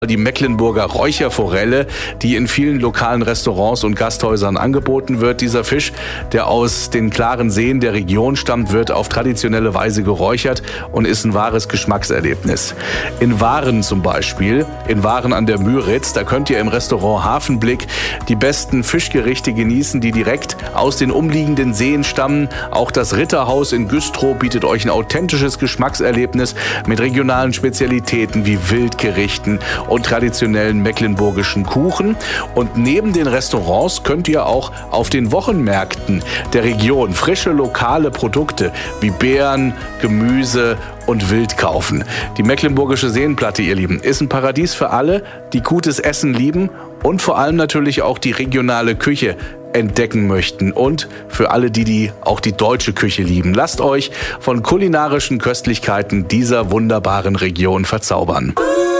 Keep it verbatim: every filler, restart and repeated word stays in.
Die Mecklenburger Räucherforelle, die in vielen lokalen Restaurants und Gasthäusern angeboten wird. Dieser Fisch, der aus den klaren Seen der Region stammt, wird auf traditionelle Weise geräuchert und ist ein wahres Geschmackserlebnis. In Waren zum Beispiel, in Waren an der Müritz, da könnt ihr im Restaurant Hafenblick die besten Fischgerichte genießen, die direkt aus den umliegenden Seen stammen. Auch das Ritterhaus in Güstrow bietet euch ein authentisches Geschmackserlebnis mit regionalen Spezialitäten wie Wildgerichten und traditionellen mecklenburgischen Kuchen. Und neben den Restaurants könnt ihr auch auf den Wochenmärkten der Region frische lokale Produkte wie Beeren, Gemüse und Wild kaufen. Die Mecklenburgische Seenplatte, ihr Lieben, ist ein Paradies für alle, die gutes Essen lieben und vor allem natürlich auch die regionale Küche entdecken möchten und für alle, die, die auch die deutsche Küche lieben. Lasst euch von kulinarischen Köstlichkeiten dieser wunderbaren Region verzaubern.